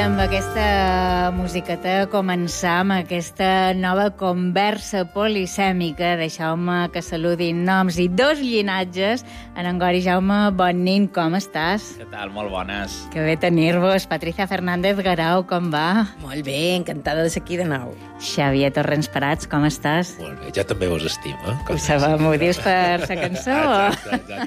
amb aquesta musiqueta començam aquesta nova conversa polisèmica. Deixeu-me que saludin noms i dos llinatges. En Gori Jaume, bon nin, com estàs? Què tal? Molt bones. Que bé tenir-vos. Patricia Fernández Garau, com va? Molt bé, encantada de ser aquí de nou. Xavier Torrents Prats, com estàs? Molt bé, ja també vos estimo. Ho sabem, m'ho dius per sa cançó? Exacte.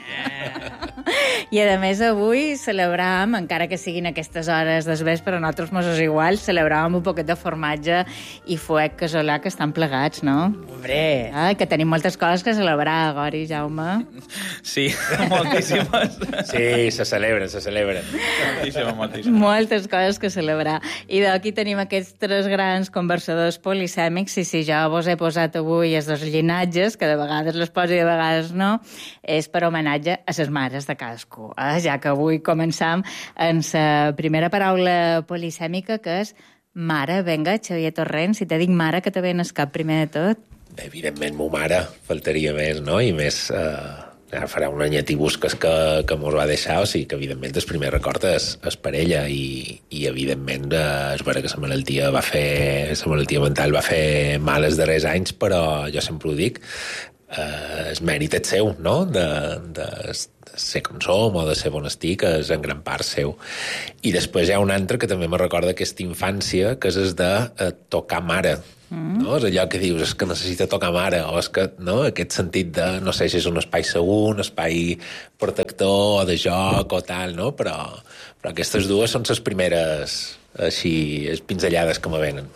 I a més avui celebràvem, encara que siguin aquestes hores d'esvespre, a nosaltres mos és igual, celebràvem un poquet de formatge i fuet casolà que estan plegats, no? Hombre! Que tenim moltes coses que celebrar, Gori, Jaume. Sí, moltíssimes. Sí, se celebren. Moltíssimes. Moltes coses que celebrar. I d'aquí tenim aquests tres grans conversadors polisèmics, i si jo vos he posat avui els dos llinatges, que de vegades les poso i de vegades no, és per homenatge a les mares de cadascú, ja que avui començam amb la primera paraula polisèmica, que és mare. Vinga, Xavier Torrents, si te dic mare, que te ve en el cap primer de tot? Evidentment, mo mare, faltaria més, no? I més, ara farà un anyet i busques que mos va deixar, o sigui que, evidentment, el primer record és per ella i evidentment, és vera que la malaltia mental va fer mal els darrers anys, però jo sempre ho dic, el mèrit és seu, no?, de ser com som o de ser bon estic, és en gran part seu. I després hi ha un altre que també me recorda aquesta infància, que és el de tocar mare. No? És allò que dius, és que necessita tocar mare, o és que, no?, aquest sentit de, no sé si és un espai segur, un espai protector, o de joc, o tal, no?, però aquestes dues són les primeres, així, pinzellades que me venen.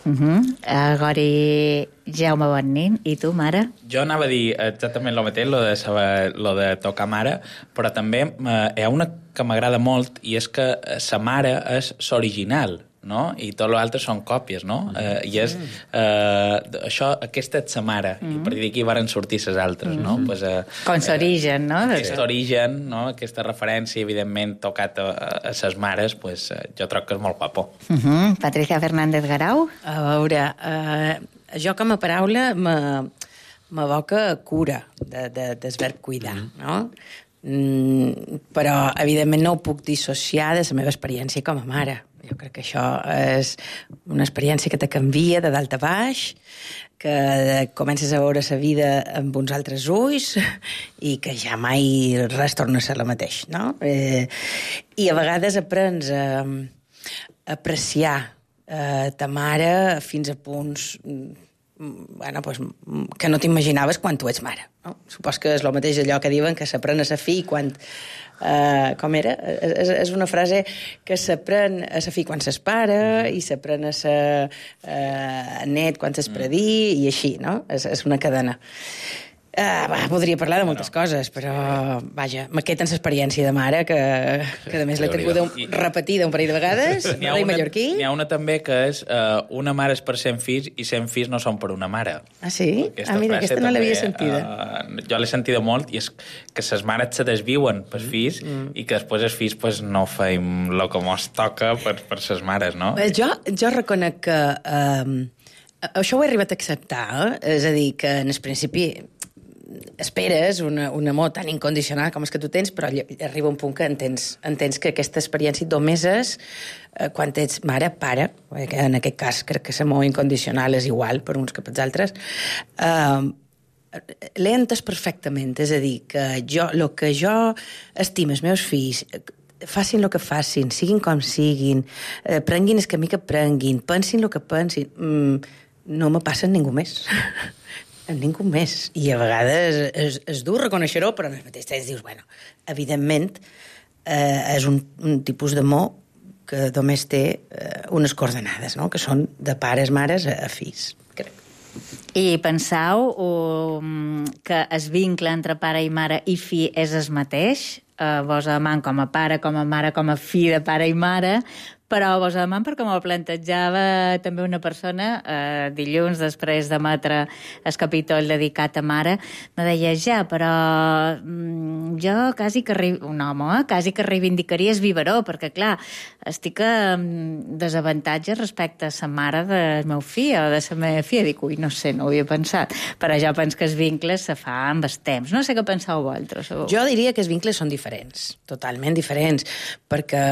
Gori Jaume, bon nin. I tu, mare? Jo anava a dir exactament el mateix, lo de tocar mare, però també hi ha una que m'agrada molt, i és que sa mare és l'original, no? I tot l'altre són còpies, no? I és això, aquesta és sa mare, i a partir d'aquí varen sortir les altres, no? Pues, com s'origen, no? Aquest origen, no? Aquesta referència, evidentment, tocat a ses mares, pues, jo troc que és molt guapo. Patricia Fernández Garau? A veure, jo com a paraula m'evoca cura, del verb cuidar, no? Però, evidentment, no ho puc dissociar de la meva experiència com a mare. Jo crec que això és una experiència que te canvia de dalt a baix, que comences a veure la vida amb uns altres ulls i que ja mai res torna a ser la mateix, no? I a vegades aprens a apreciar ta mare fins a punts que no t'imaginaves quan tu ets mare, no? Supos que és el mateix allò que diuen que s'aprèn a ser fill quan... com era? És una frase que s'aprèn a ser fill quan s'és pare i s'aprèn a ser net quan s'és predí i així, no? És una cadena. Podria parlar de moltes coses, però, vaja, m'aqueten l'experiència de mare, que a més l'he tingut repetida un parell de vegades, rei mallorquí. N'hi ha una també que és una mare és per 100 fills i 100 fills no són per una mare. Ah, sí? Mira, aquesta no l'havia sentida. Jo l'he sentida molt, i és que les mares se desviuen pels fills i que després els fills pues, no feim el que mos toca per les mares, no? Jo reconec que això ho he arribat a acceptar, és a dir, que en el principi esperes un amor tan incondicional com el que tu tens, però arriba un punt que entens que aquesta experiència només és quan ets mare, pare, que en aquest cas crec que l'amor incondicional és igual per uns que per altres, l'he entès perfectament, és a dir, que el que jo estimo els meus fills, facin el que facin, siguin com siguin, prenguin el camí que prenguin, pensin el que pensin, no me passa amb ningú més. Amb ningú més. I a vegades és dur reconèixer-ho, però al mateix temps dius, bueno, evidentment és un tipus d'amor que només té unes coordenades, no?, que són de pares, mares a fills, crec. I penseu que el vincle entre pare i mare i fill és el mateix? Vos amant com a pare, com a mare, com a fill de pare i mare, però vos amant perquè m'ho plantejava també una persona dilluns després d'emetre el capítol dedicat a mare, me deia però jo quasi que un home quasi que reivindicaria el biberó, perquè clar, estic en desavantatge respecte a la mare del meu fill o de la meva filla. Dic, no sé, no ho havia pensat, però jo penso que els vincles se fa amb el temps. No sé què penseu vosaltres. Jo diria que els vincles són diferents, totalment diferents, perquè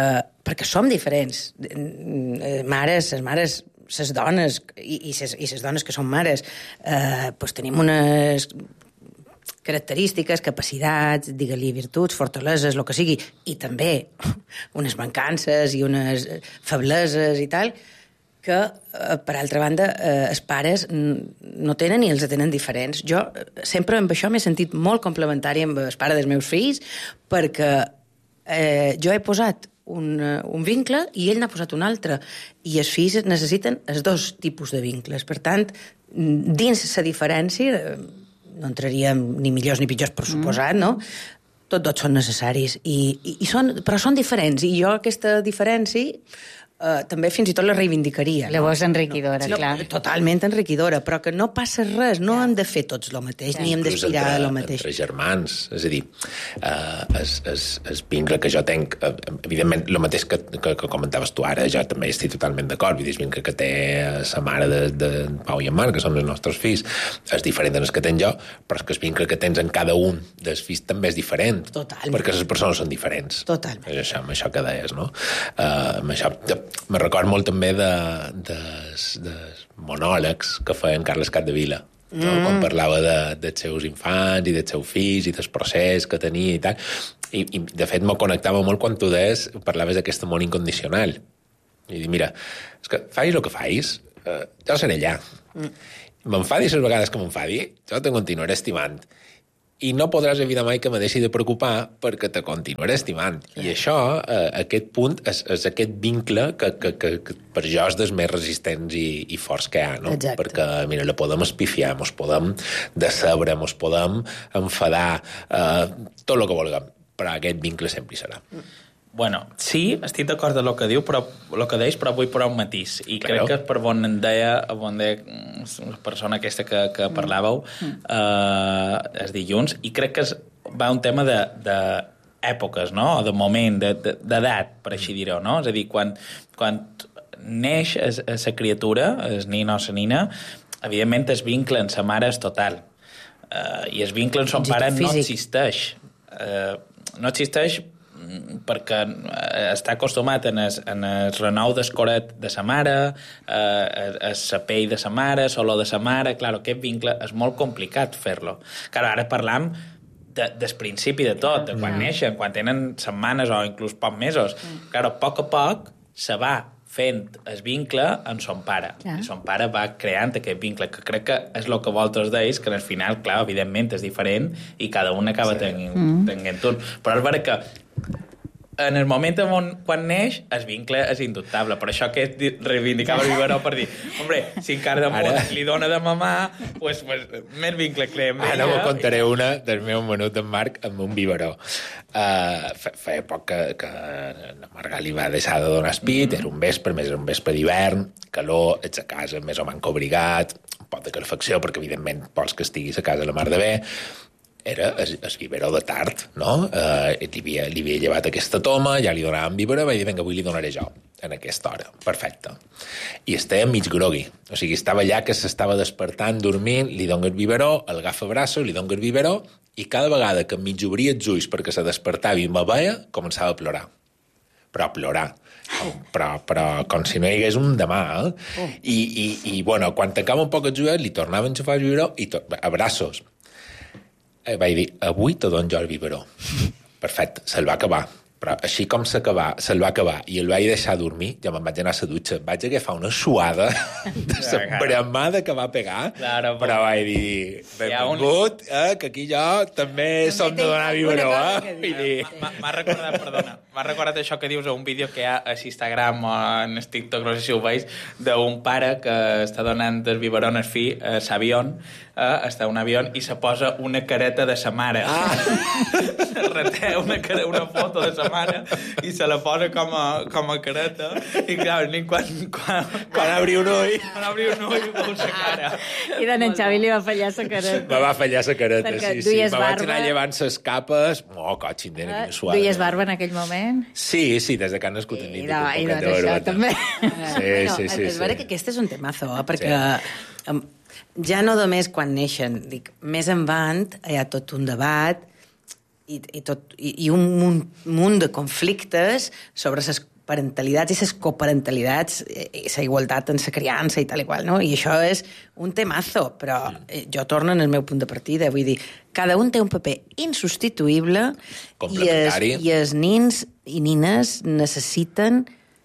perquè som diferents. Mares, les dones i les dones que són mares doncs tenim unes característiques, capacitats, digue-li virtuts, fortaleses, el que sigui, i també unes mancances i unes febleses i tal, que, per altra banda, els pares no tenen i els tenen diferents. Jo sempre amb això m'he sentit molt complementari amb el pare dels meus fills, perquè jo he posat un vincle i ell n'ha posat un altre, i els fills necessiten els dos tipus de vincles. Per tant, dins la diferència, no entraríem ni millors ni pitjors, per suposat, no? Tots dos són necessaris, però són diferents, i jo aquesta diferència també fins i tot la reivindicaria. Llavors enriquidora, clar. Totalment enriquidora, però que no passa res, no hem de fer tots el mateix, ni hem d'aspirar a el mateix. Entre germans, és a dir, el vincle que jo tenc, evidentment, el mateix que comentaves tu ara, jo també estic totalment d'acord, vull dir, el vincle que té la mare de Pau i en Marc, que són els nostres fills, és diferent del que tenc jo, però és que el vincle que tens en cada un dels fills també és diferent. Totalment. Perquè les persones són diferents. Totalment. És això que deies, no? Amb això... Me record molt també dels monòlegs que feien Carles Capdevila, no? Quan parlava dels seus infants i dels seus fills i del procés que tenia i tal. I de fet, me connectava molt quan tu deies, parlaves d'aquest amor incondicional. I dic, mira, és que facis el que facis, jo seré allà. M'enfadi les vegades que m'enfadi, jo te continuaré estimant. I no podràs evitar mai que me deixi de preocupar perquè te continuaré estimant. I això, aquest punt, és aquest vincle que per jo és dels més resistents i forts que hi ha, no? Exacte. Perquè, mira, la podem espifiar, mos podem decebre, mos podem enfadar, tot el que vulguem, però aquest vincle sempre hi serà. Bueno, sí, estic d'acord amb el que diu, però el que deies, però vull posar un matís. I crec que per on deia la persona aquesta que parlàveu els dilluns, i crec que va un tema d'èpoques, no? O de moment, d'edat, per així dir-ho, no? És a dir, quan neix la criatura, el nin o la nina, evidentment el vincle en sa mare és total. I el vincle en son pare no existeix. No existeix perquè està acostumat en el renou d'escoret de sa mare, a la pell de sa mare, l'olor de sa mare. Clar, aquest vincle és molt complicat fer-lo. Clar, ara parlam del principi de tot, de quan neixen, quan tenen setmanes o inclús pocs mesos. Clar, a poc se va fent el vincle amb son pare. I son pare va creant aquest vincle, que crec que és el que vosaltres deis, que al final, clar, evidentment és diferent i cada un acaba tenint un. Però és vera que en el moment quan neix, el vincle és indubtable. Per això que reivindicava el biberó per dir, hombre, si encara damunt li dona de mamar, pues més vincle creem. Ara vos contaré una del meu menut d'en Marc amb un biberó. Feia poc que la Marga li va deixar de donar espit, era un vespre, més era un vespre d'hivern, calor, ets a casa més o manco obligat, un pot de calefacció, perquè evidentment vols que estiguis a casa la mar de bé. Era el biberó de tard, no? Li havia llevat aquesta toma, ja li donàvem biberó, vaig dir, vinga, avui li donaré jo, en aquesta hora. Perfecte. I estava mig grogui. O sigui, estava allà que s'estava despertant, dormint, li dono el biberó, el agafa braços, li dono el biberó, i cada vegada que mig obria els ulls perquè se despertava i me veia, començava a plorar. Però a plorar. Però com si no hi hagués un demà, eh? I bueno, quan tancava un poc els ulls, li tornava a enxufar el biberó i a braços. Vaig dir, avui te dono jo el biberó. Perfecte, se'l va acabar. Però així com se'l va acabar i el vaig deixar dormir, ja me'n vaig anar a la dutxa. Vaig agafar una suada de la bramada que va pegar, però vaig dir, benvingut, que aquí jo també som de donar biberó, M'ha recordat això que dius a un vídeo que hi ha a Instagram o en TikTok, no sé si ho veus, d'un pare que està donant el biberó al fill a l'avió, està a un avió i se posa una careta de sa mare. Reteu una foto de sa mare i se la posa com a careta i clar, el nen quan obri un ull veu sa cara. I de nen Xavi li va fallar sa careta. Me va fallar sa careta, perquè sí. Me vaig anar llevant ses capes. Cotxindera, quina suada. Duies barba en aquell moment? Sí, des de que han nascut en mi. I doncs això també. Sí. És vera que aquest és un temazo, perquè ja no només quan neixen, dic, més endavant hi ha tot un debat i un munt de conflictes sobre les parentalitats i les coparentalitats, la igualtat en la criança i tal i qual, no? I això és un temazo, però jo torno en el meu punt de partida, vull dir, cada un té un paper insubstituïble i els nins i nines necessiten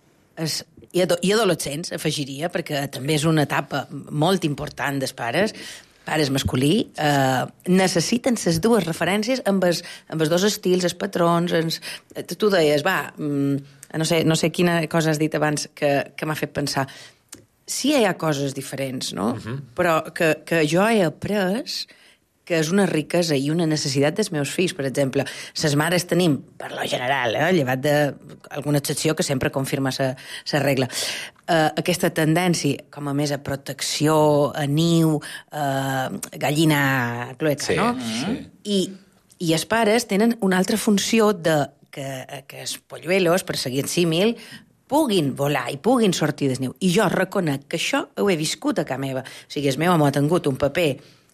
i adolescents, afegiria, perquè també és una etapa molt important dels pares masculí, necessiten les dues referències amb els dos estils, els patrons. Tu deies, no sé quina cosa has dit abans que m'ha fet pensar. Sí, hi ha coses diferents, no? Però que jo he après que és una riquesa i una necessitat dels meus fills. Per exemple, les mares tenim, per lo general, llevat d'alguna excepció que sempre confirma la regla, aquesta tendència com a més a protecció, a niu, gallina clueca, no? Sí. I els pares tenen una altra funció que els polluelos, per seguir en símil, puguin volar i puguin sortir del niu. I jo reconec que això ho he viscut a casa meva. O sigui, el meu home ha tingut un paper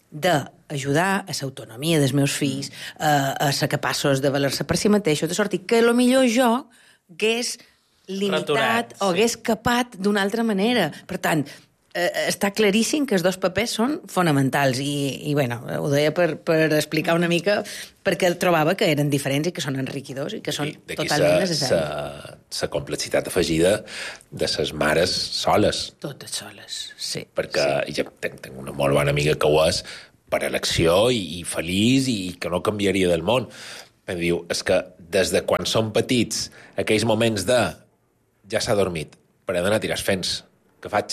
d'ajudar a l'autonomia dels meus fills, a ser capaços de valer-se per si mateixos, de sortir, que potser jo hagués limitat o hagués capat d'una altra manera. Per tant, està claríssim que els dos papers són fonamentals i bueno, ho deia per explicar una mica perquè trobava que eren diferents i que són enriquidors i que són totalment necessaris. La complexitat afegida de les mares soles. Totes soles, sí. Perquè jo tinc una molt bona amiga que ho és per elecció i feliç i que no canviaria del món. Em diu, és que des de quan som petits, aquells moments de ja s'ha dormit, però he d'anar a tirar els fens. Què faig?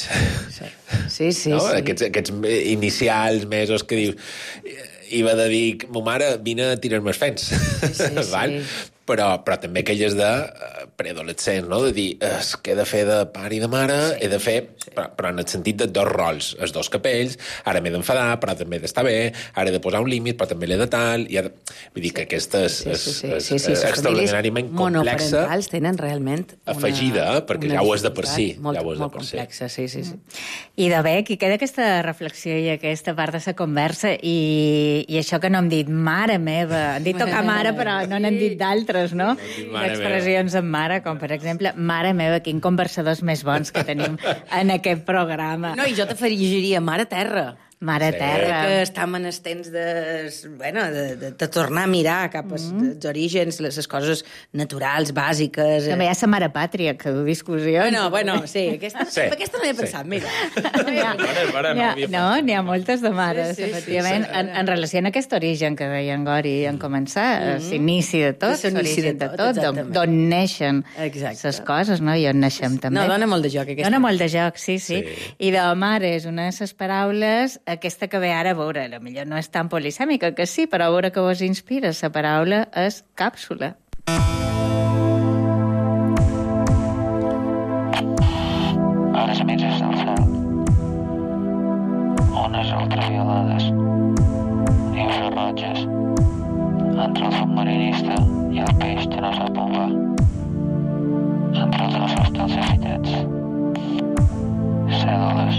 Sí. No? Aquests inicials mesos que dius... I va de dir, ma mare, vine a tirar-me els fens. Sí. Però també aquelles de preadolescents, no? De dir, és que he de fer de pare i de mare, he de fer... Però en el sentit de dos rols, els dos capells, ara m'he d'enfadar, però també he d'estar bé, ara he de posar un límit, però també l'he de tal... Vull dir que aquesta és extraordinàriament complexa. Monoparentals tenen realment afegida, perquè ja ho és de per si. Molt complexa, sí. I de bé, aquí queda aquesta reflexió i aquesta part de la conversa i això que no hem dit mare meva, han dit tocar mare, però no n'han dit d'altres, no? Expressions en mare, com per exemple, mare meva, quin conversadors més bons que tenim en aquest programa. No, i jo t'afegiria mare terra. Mare terra. Que estem en els temps de tornar a mirar cap als orígens, les coses naturals, bàsiques... També hi ha la mare pàtria, que du discussions. Bueno, sí, aquesta no hi he pensat, mira. N'hi ha moltes de mares, efectivament, en relació amb aquest origen que deia en Gori en començar, l'inici de tot, l'origen de tot, d'on neixen les coses, no? I on naixem també. No, dona molt de joc, aquesta. Dona molt de joc, sí. I de mare és una de les paraules... Aquesta que ve ara, a veure, potser no és tan polisèmica, que sí, però a veure que vos inspira. La paraula és càpsula. A les mitges del cel, ones ultraviolades, infrarroges, entre el submarinista i el peix que no sap on va, entre els ossos dels afitets, cèl·lules,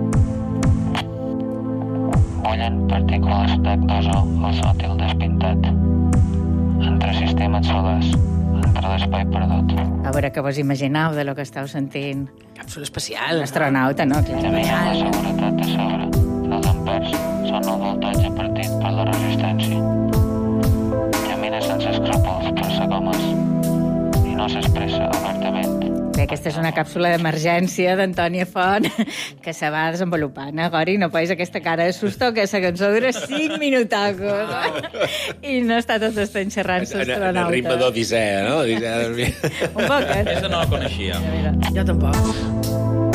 bullen partícules d'ectoso al sòtil despintat, entre sistemes solars, entre l'espai perdut. A veure què vos imagineu de lo que esteu sentint. Càpsula espacial. Un astronauta, no? També hi ha la seguretat de sobre. Els ampers són el voltatge partit per la resistència. Camina sense escrúpols per ser gomes i no s'expressa obertament. Bé, aquesta és una càpsula d'emergència d'Antònia Font que se va desenvolupant. Gori, no posis aquesta cara de susto que la cançó dura 5 minutacos. I no està tot estant xerrant l'astronauta. En el ritme d'Odissea, no? Un poc, Aquesta no la coneixia. Jo tampoc.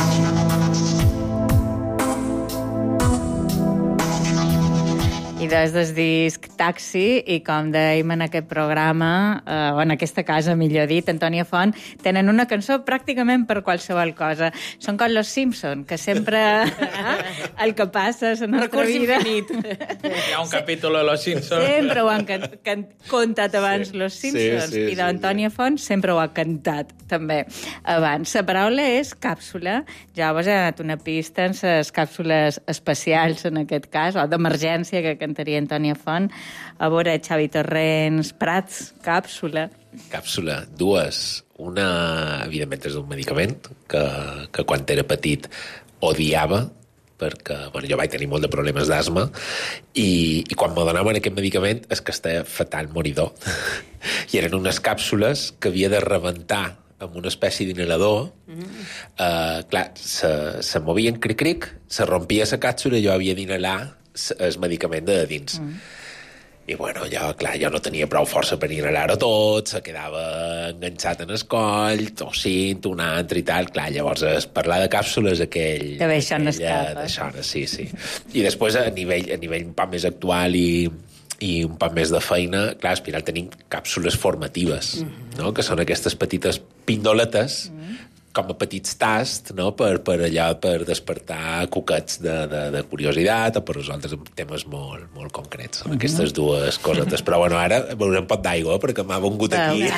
I des del disc Taxi, i com dèiem en aquest programa, o en aquesta casa, millor dit, Antònia Font, tenen una cançó pràcticament per qualsevol cosa. Són com Los Simpson, que sempre el que passa a la nostra vida... Hi ha un capítol de Los Simpson. Sempre ho han contat abans Los Simpsons, i d'Antònia Font sempre ho ha cantat, també, abans. La paraula és càpsula. Ja vos he donat una pista en les càpsules especials, en aquest cas, o d'emergència, que cantaria Antònia Font. A veure, Xavi Torrents, Prats, càpsula. Càpsula, dues. evidentment és un medicament que quan era petit odiava, perquè jo vaig tenir molt de problemes d'asma i quan me donaven aquest medicament és que estava fatal moridor. I eren unes càpsules que havia de rebentar amb una espècie d'inhalador. Clar, se movien cric-cric, se rompia la càpsula i jo havia d'inhalar el medicament de dins. I bueno, jo no tenia prou força per inhalar-ho tot, se quedava enganxat en el coll, tossint un altre i tal. Clar, llavors parlar de càpsules aquell... També això no escapa. Sí. I després, a nivell un poc més actual i un poc més de feina, clar, a Espiral tenim càpsules formatives, no? Que són aquestes petites pindoletes com a petits tasts, no? per despertar cuquets de curiositat o per resoldre temes molt, molt concrets. Són aquestes dues cosetes. Però bueno, ara beurem un pot d'aigua perquè m'ha vengut aquí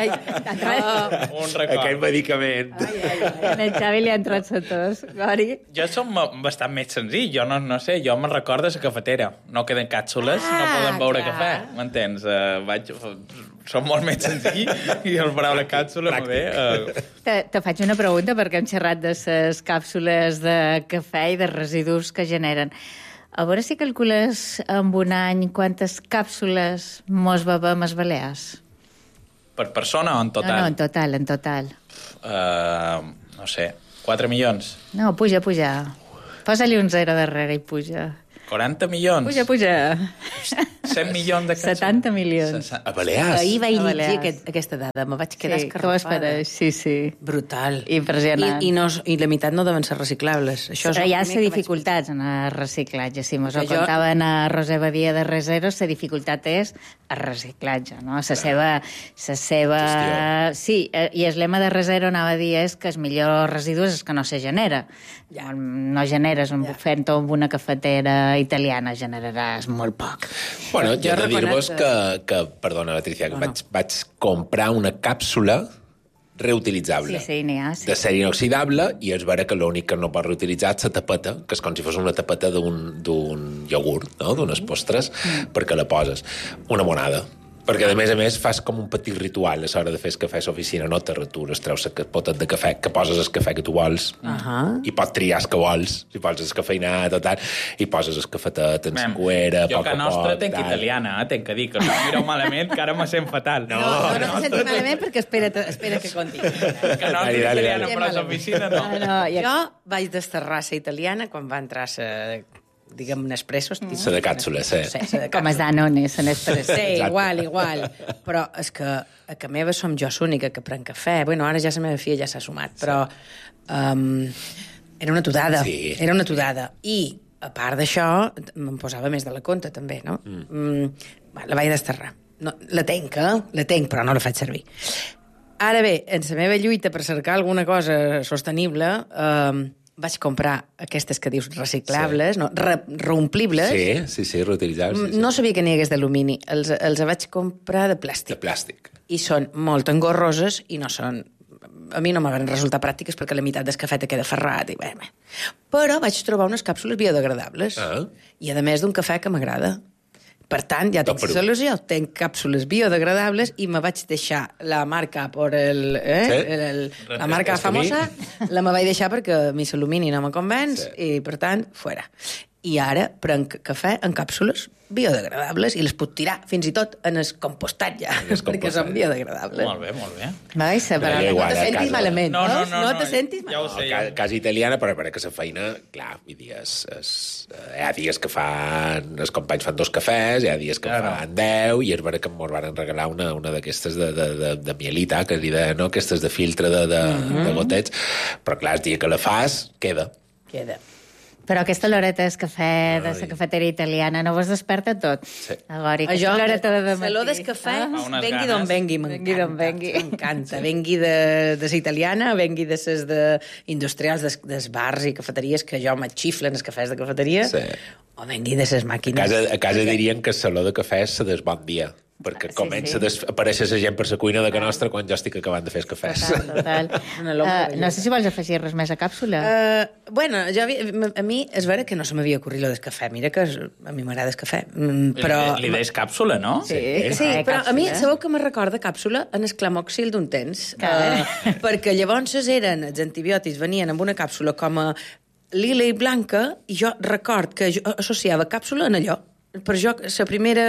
un record. aquell medicament. En el Xavi li ha entrat la tos. Gori. Jo som bastant més senzill. Jo no sé, jo me'n recordo la cafetera. No queden càpsules, no podem beure cafè. M'entens? Som molt més senzill i el paraula càpsula m'ho ve. Te faig una pregunta perquè hem xerrat de les càpsules de cafè i de residus que generen. A veure si calcules en un any quantes càpsules mos bebem els balears. Per persona o en total? No, en total. No sé, 4 milions? No, puja. Posa-li un 0 darrere i puja. 40 milions? Puja. 100 milions de càpsules? 70 milions. A Balears? Ahir vaig A llegir Balears. aquesta dada, me vaig quedar Sí, com escarrafada. esperes? Sí. Brutal. Impressionant. I la meitat no deuen ser reciclables. Això és Però el hi ha primer les que vaig dificultats en el reciclatge. Si mos ho Que jo- contaven a Roser Badia de Resero, la dificultat és el reciclatge, no? La seva... Gestió. Sí, i el lema de Resero anava a dir és que el millor residu és que no se genera. Ja. No generes fent-ho amb una cafetera italiana, generaràs molt poc. Bueno, Jo jo he de reconec dir-vos que perdona, Patricia, que vaig comprar una càpsula reutilitzable. Sí, n'hi ha, sí. De ser inoxidable, i és vera que l'únic que no pot reutilitzar és la tapeta, que és com si fos una tapeta d'un iogurt, no? D'unes postres, perquè la poses. Una monada. Perquè, a més, fas com un petit ritual a l'hora de fer el cafè a l'oficina, no te retures, treus el potet de cafè, que poses el cafè que tu vols, i pots triar el que vols, si vols escafeinat o tal, i poses el cafetet en la cuera, jo poc que a nostra poc, tenc tal. italiana, tenc que dir, que no mireu malament, que ara me sent fatal. No te sentis malament perquè espera que conti. Que nostra Dale. italiana, però a l'oficina no. ja... Jo vaig desterrar la italiana quan va entrar diguem, Nespresso. La de càpsules, Com es Danone, se n'expressa. Sí, igual. Però és que a casa meva som jo l'única que pren cafè. Bueno, ara ja la meva filla ja s'ha sumat, però era una tudada. Sí. Era una tudada. I, a part d'això, me'n posava més de la compte, també, no? La vaig desterrar. No, la tenc, però no la faig servir. Ara bé, en la meva lluita per cercar alguna cosa sostenible, vaig comprar aquestes que dius reciclables, no, reomplibles. Sí, reutilitzables. No sabia que n'hi hagués d'alumini. Els vaig comprar de plàstic. De plàstic. I són molt engorroses i no són... A mi no m'han resultat pràctiques perquè la meitat del cafè te queda ferrat. Però vaig trobar unes càpsules biodegradables. I a més d'un cafè que m'agrada. Per tant, ja tinc la solució. Tenc càpsules biodegradables i me vaig deixar la marca la marca famosa, la me vaig deixar perquè a mi l'alumini no me convenç i, per tant, fora. I ara prenc cafè en càpsules biodegradables i les puc tirar fins i tot en el compostatge, perquè són biodegradables. Molt bé. Vai, No te sentis malament, No, no te sentis ja ho malament. sé. Casa italiana, però perquè la feina, clar, vull dir, hi ha dies que els companys fan 2 cafès, hi ha dies que fan 10, i és vera que ens van regalar una d'aquestes de mielita, que li deien, no? Aquestes de filtre de gotets, però clar, el dia que la fas, queda. Però aquesta oloreta del cafè de la cafetera italiana no vos desperta tot? Sí. Agora, aquesta oloreta de dematí. L'olor del cafè, unes vengui ganes. d'on vengui, Vengui d'on vengui. m'encanta. Vengui de la italiana, vengui de les industrials dels bars i cafeteries que jo m'atxiflen els cafès de cafeteria, Sí. o vengui de les màquines. A casa dirien que el saló de cafè és la del bon dia. perquè comença a aparèixer la gent per la cuina de Can Nostra quan jo estic acabant de fer els cafès. Total. No sé si vols afegir res més a càpsula. Bueno, a mi és vera que no se m'havia ocorrit lo del cafè. Mira que a mi m'agrada el cafè. Però... Li deies càpsula, no? Sí, però a mi sabeu que me recorda càpsula en el clamoxil d'un temps. Perquè llavors els antibiòtics venien amb una càpsula com a lila i blanca i jo record que jo associava càpsula en allò. Per jo, la primera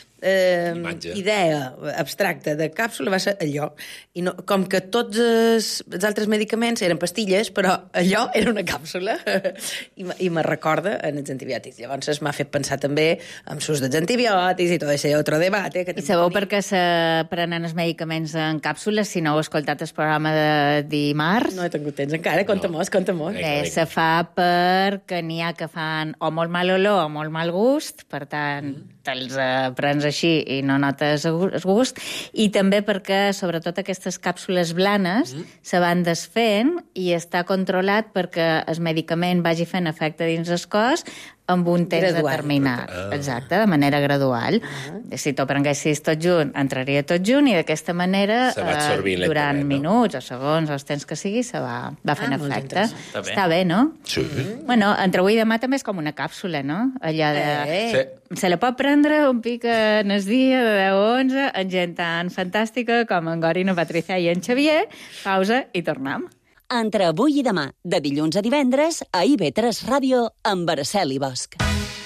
idea abstracta de càpsula va ser allò. I no, com que tots els altres medicaments eren pastilles, però allò era una càpsula i me recorda en els antibiòtics. Llavors m'ha fet pensar també en l'ús dels antibiòtics i tot això altre debat. I sabeu per què se prenen els medicaments en càpsules si no heu escoltat el programa de dimarts? No he tingut temps encara, conta-mos. Se fa perquè n'hi ha que fan o molt mal olor o molt mal gust, per tant, te'ls prens així i no notes el gust, i també perquè, sobretot, aquestes càpsules blanes se van desfent i està controlat perquè el medicament vagi fent efecte dins el cos amb un temps determinat. Exacte, de manera gradual. Si t'ho prenguessis tot junt, entraria tot junt i d'aquesta manera, durant minuts o segons o els temps que sigui, se va fent efecte. Està bé, no? Sí. Bueno, entre avui i demà també és com una càpsula, no? Allò de... Se la pot prendre un pic en el dia de 10 o 11 amb gent tan fantàstica com en Gorin, en Patricia i en Xavier. Pausa i tornem. Entre avui i demà, de dilluns a divendres, a IB3 Ràdio, amb Araceli Bosch.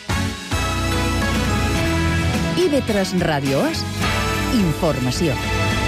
IB3 Ràdio és informació.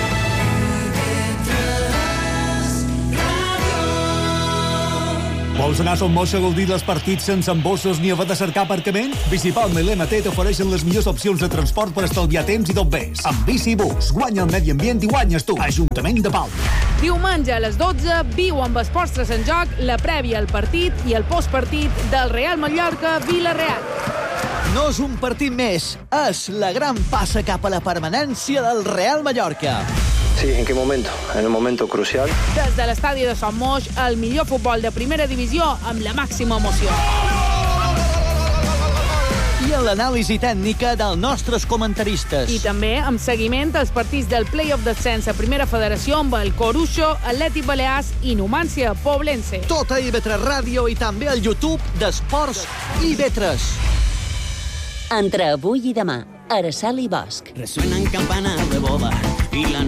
Vols anar a Son Moix a gaudir dels partits sense embossos ni haver de cercar aparcament? Bicipalma i l'MT t'ofereixen les millors opcions de transport per estalviar temps i tot ves. Amb Bicibus, guanya el medi ambient i guanyes tu. Ajuntament de Palma. Diumenge a les 12, viu amb els postres en joc la prèvia al partit i el postpartit del Real Mallorca-Villarreal. No és un partit més, és la gran passa cap a la permanència del Real Mallorca. Sí, ¿en qué momento? En el momento crucial. Des de l'estadi de Son Moix, el millor futbol de primera divisió amb la màxima emoció. I en l'anàlisi tècnica dels nostres comentaristes. I també amb seguiment als partits del play-off d'ascens a Primera Federació amb el Coruxo, Atlètic Balears i Numància Poblense. Tot a IB3 Ràdio i també al YouTube d'Esports IB3. Entre avui i demà, Araceli Bosch. Resuenan campanas de boda y la